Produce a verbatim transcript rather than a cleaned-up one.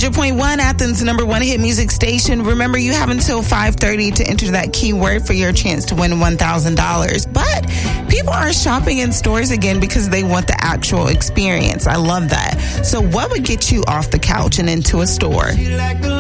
hundred point one, Athens' number one hit music station. Remember, you have until five thirty to enter that keyword for your chance to win one thousand dollars. But people are shopping in stores again because they want the actual experience. I love that. So what would get you off the couch and into a store?